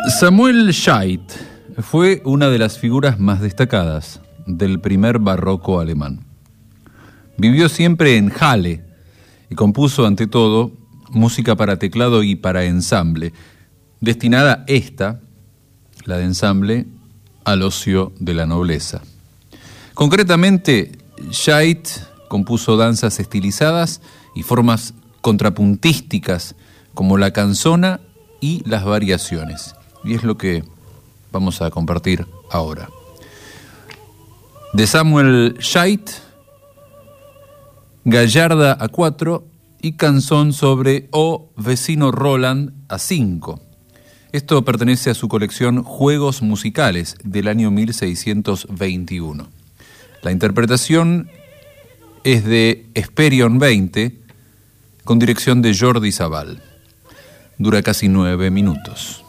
Samuel Scheidt fue una de las figuras más destacadas del primer barroco alemán. Vivió siempre en Halle y compuso, ante todo, música para teclado y para ensamble, destinada la de ensamble, al ocio de la nobleza. Concretamente, Scheidt compuso danzas estilizadas y formas contrapuntísticas como la canzona y las variaciones. Y es lo que vamos a compartir ahora. De Samuel Scheidt, Gallarda a 4 y canzón sobre O vecino Roland a 5. Esto pertenece a su colección Juegos Musicales del año 1621. La interpretación es de Hesperion 20, con dirección de Jordi Sabal. Dura casi 9 minutos.